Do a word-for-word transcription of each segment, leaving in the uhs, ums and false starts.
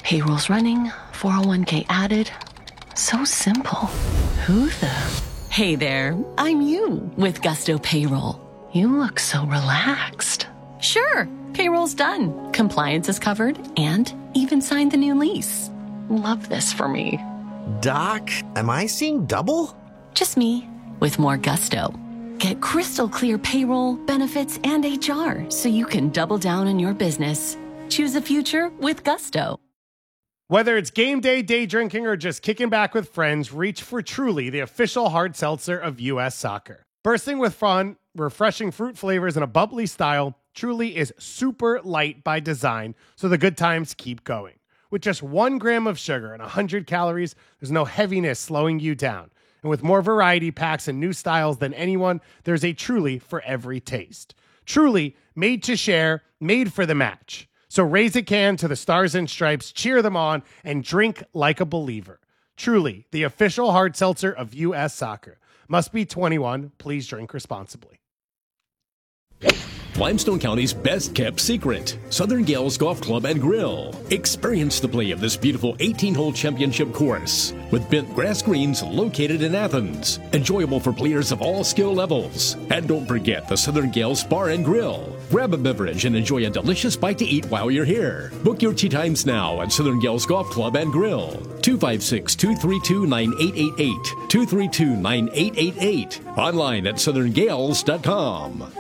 Payroll's running, four oh one k added. So simple. Who the? Hey there, I'm you with Gusto Payroll. You look so relaxed. Sure, payroll's done, compliance is covered, and even signed the new lease. Love this for me. Doc, am I seeing double? Just me, with more gusto. Get crystal clear payroll, benefits, and H R so you can double down on your business. Choose a future with Gusto. Whether it's game day, day drinking, or just kicking back with friends, reach for Truly, the official hard seltzer of U S Soccer. Bursting with fun, refreshing fruit flavors, and a bubbly style, Truly is super light by design, so the good times keep going. With just one gram of sugar and one hundred calories, there's no heaviness slowing you down. And with more variety packs and new styles than anyone, there's a Truly for every taste. Truly, made to share, made for the match. So raise a can to the Stars and Stripes, cheer them on, and drink like a believer. Truly, the official hard seltzer of U S Soccer. Must be twenty-one. Please drink responsibly. Limestone County's best-kept secret, Southern Gales Golf Club and Grill. Experience the play of this beautiful eighteen-hole championship course with bent grass greens located in Athens. Enjoyable for players of all skill levels. And don't forget the Southern Gales Bar and Grill. Grab a beverage and enjoy a delicious bite to eat while you're here. Book your tee times now at Southern Gales Golf Club and Grill. two five six, two three two, nine eight eight eight. two three two, nine eight eight eight. Online at southern gales dot com.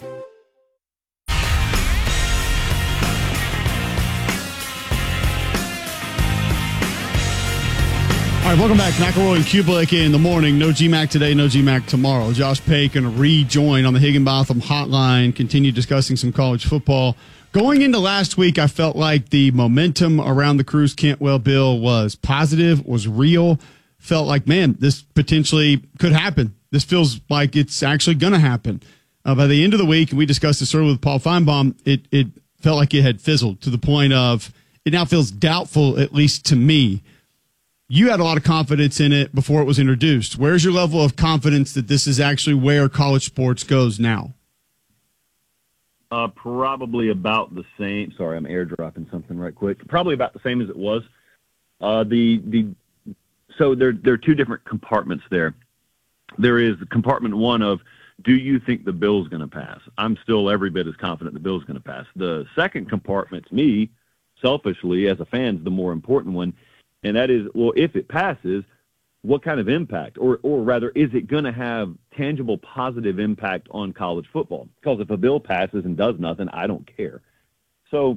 All right, welcome back. McElroy and Kublik in the morning. No G MAC today, no G MAC tomorrow. Josh Pate going to rejoin on the Higginbotham hotline, continue discussing some college football. Going into last week, I felt like the momentum around the Cruz Cantwell bill was positive, was real. Felt like, man, this potentially could happen. This feels like it's actually going to happen. Uh, by the end of the week, and we discussed this earlier with Paul Feinbaum, it, it felt like it had fizzled to the point of it now feels doubtful, at least to me. You had a lot of confidence in it before it was introduced. Where's your level of confidence that this is actually where college sports goes now? Uh, probably about the same. Sorry, I'm airdropping something right quick. Probably about the same as it was. Uh, the the so there there are two different compartments there. There is compartment one of, do you think the bill's going to pass? I'm still every bit as confident the bill's going to pass. The second compartment's me, selfishly as a fan, is the more important one. And that is, well, if it passes, what kind of impact? Or or rather, is it going to have tangible positive impact on college football? Because if a bill passes and does nothing, I don't care. So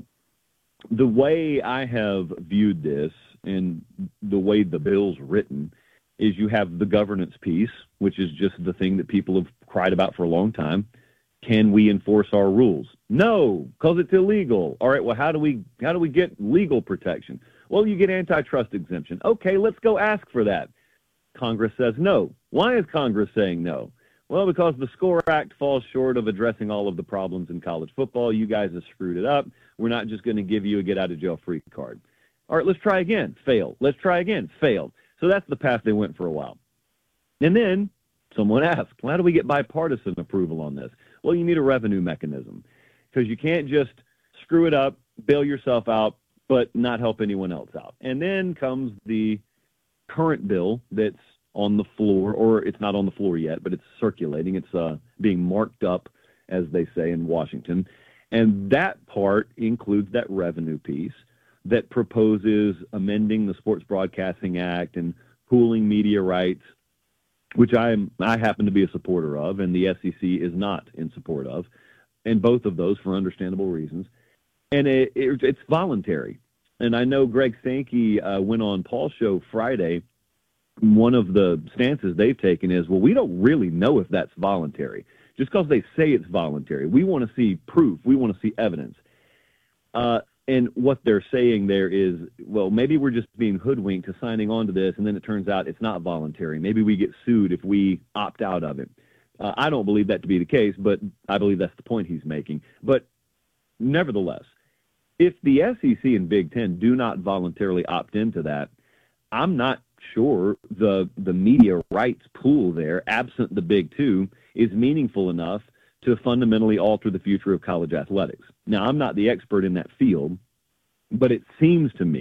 the way I have viewed this and the way the bill's written is you have the governance piece, which is just the thing that people have cried about for a long time. Can we enforce our rules? No, because it's illegal. All right, well, how do we how do we get legal protection? Well, you get antitrust exemption. Okay, let's go ask for that. Congress says no. Why is Congress saying no? Well, because the SCORE Act falls short of addressing all of the problems in college football. You guys have screwed it up. We're not just going to give you a get-out-of-jail-free card. All right, let's try again. Failed. Let's try again. Failed. So that's the path they went for a while. And then someone asked, how do we get bipartisan approval on this? Well, you need a revenue mechanism because you can't just screw it up, bail yourself out, but not help anyone else out. And then comes the current bill that's on the floor, or it's not on the floor yet, but it's circulating. It's uh, being marked up, as they say in Washington. And that part includes that revenue piece that proposes amending the Sports Broadcasting Act and pooling media rights, which I'm, I happen to be a supporter of, and the S E C is not in support of, and both of those for understandable reasons. And it, it, it's voluntary. And I know Greg Sankey uh, went on Paul's show Friday. One of the stances they've taken is, well, we don't really know if that's voluntary. Just because they say it's voluntary, we want to see proof. We want to see evidence. Uh, and what they're saying there is, well, maybe we're just being hoodwinked to signing on to this, and then it turns out it's not voluntary. Maybe we get sued if we opt out of it. Uh, I don't believe that to be the case, but I believe that's the point he's making. But nevertheless, if the S E C and Big Ten do not voluntarily opt into that, I'm not sure the the media rights pool there, absent the Big Two, is meaningful enough to fundamentally alter the future of college athletics. Now, I'm not the expert in that field, but it seems to me